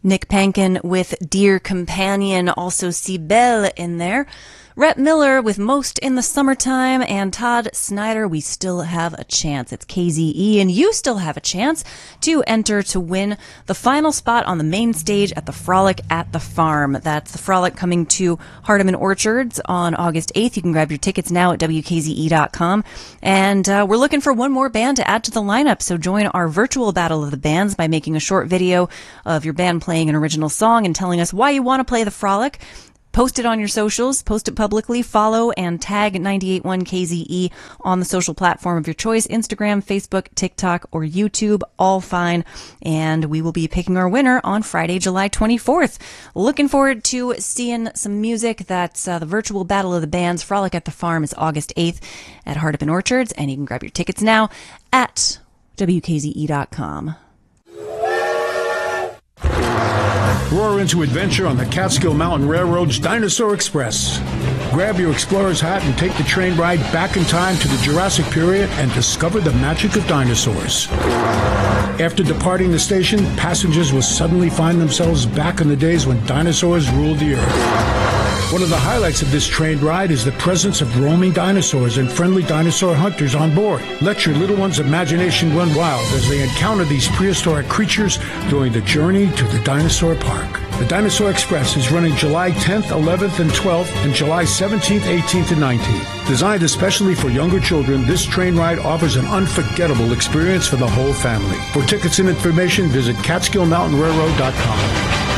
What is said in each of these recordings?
Nick Pankin with Dear Companion, also Cybele in there. Rhett Miller with Most in the Summertime, and Todd Snyder, We Still Have a Chance. It's KZE, and you still have a chance to enter to win the final spot on the main stage at the Frolic at the Farm. That's the Frolic coming to Hardeman Orchards on August 8th. You can grab your tickets now at WKZE.com. And we're looking for one more band to add to the lineup, so join our virtual Battle of the Bands by making a short video of your band playing an original song and telling us why you want to play the Frolic. Post it on your socials, post it publicly, follow and tag 98.1 KZE on the social platform of your choice, Instagram, Facebook, TikTok, or YouTube, all fine. And we will be picking our winner on Friday, July 24th. Looking forward to seeing some music. That's the virtual Battle of the Bands. Frolic at the Farm is August 8th at Hardeman Orchards, and you can grab your tickets now at WKZE.com. Roar into adventure on the Catskill Mountain Railroad's Dinosaur Express. Grab your explorer's hat and take the train ride back in time to the Jurassic period and discover the magic of dinosaurs. After departing the station, passengers will suddenly find themselves back in the days when dinosaurs ruled the earth. One of the highlights of this train ride is the presence of roaming dinosaurs and friendly dinosaur hunters on board. Let your little one's imagination run wild as they encounter these prehistoric creatures during the journey to the dinosaur park. The Dinosaur Express is running July 10th, 11th, and 12th, and July 17th, 18th, and 19th. Designed especially for younger children, this train ride offers an unforgettable experience for the whole family. For tickets and information, visit CatskillMountainRailroad.com.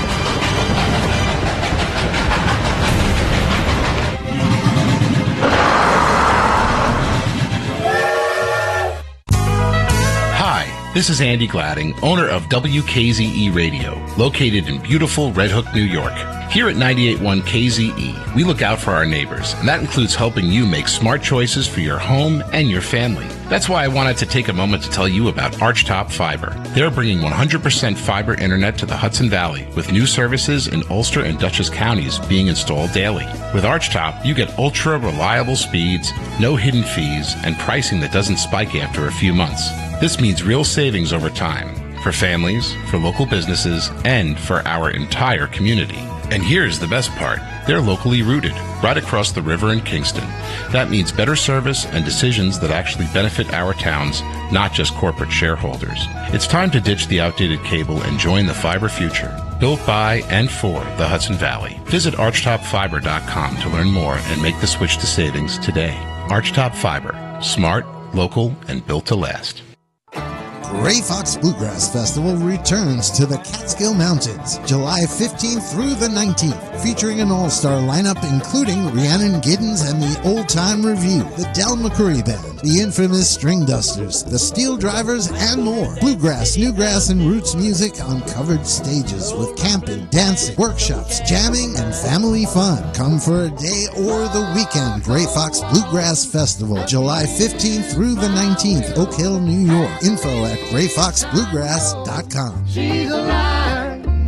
This is Andy Gladding, owner of WKZE Radio, located in beautiful Red Hook, New York. Here at 98.1 KZE, we look out for our neighbors, and that includes helping you make smart choices for your home and your family. That's why I wanted to take a moment to tell you about Archtop Fiber. They're bringing 100% fiber internet to the Hudson Valley, with new services in Ulster and Dutchess counties being installed daily. With Archtop, you get ultra-reliable speeds, no hidden fees, and pricing that doesn't spike after a few months. This means real savings over time for families, for local businesses, and for our entire community. And here's the best part. They're locally rooted, right across the river in Kingston. That means better service and decisions that actually benefit our towns, not just corporate shareholders. It's time to ditch the outdated cable and join the fiber future, built by and for the Hudson Valley. Visit archtopfiber.com to learn more and make the switch to savings today. Archtop Fiber. Smart, local, and built to last. Gray Fox Bluegrass Festival returns to the Catskill Mountains July 15th through the 19th, featuring an all-star lineup including Rhiannon Giddens and the Old Time Review, the Del McCoury Band, the infamous String Dusters, the Steel Drivers, and more. Bluegrass, newgrass, and roots music on covered stages with camping, dancing, workshops, jamming, and family fun. Come for a day or the weekend. Gray Fox Bluegrass Festival, July 15th through the 19th, Oak Hill, New York. Info at GrayFoxBluegrass.com. She's alive.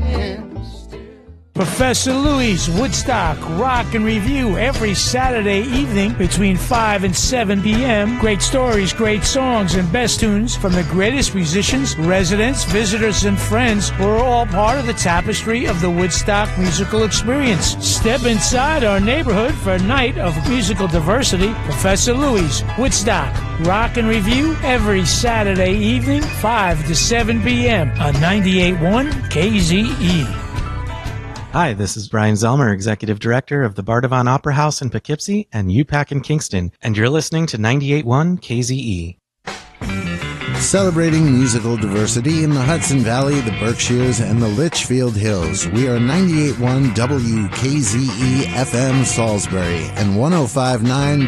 Professor Louie's Woodstock Rock and Review every Saturday evening between 5 and 7 p.m. Great stories, great songs, and best tunes from the greatest musicians, residents, visitors, and friends who are all part of the tapestry of the Woodstock musical experience. Step inside our neighborhood for a night of musical diversity. Professor Louie's Woodstock Rock and Review every Saturday evening, 5 to 7 p.m. on 98.1 KZE. Hi, this is Brian Zelmer, Executive Director of the Bardavon Opera House in Poughkeepsie and UPAC in Kingston, and you're listening to 98.1 KZE. Celebrating musical diversity in the Hudson Valley, the Berkshires, and the Litchfield Hills. We are 98.1 WKZE FM Salisbury and 105.9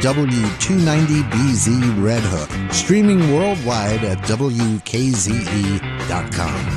W290BZ Red Hook. Streaming worldwide at WKZE.com.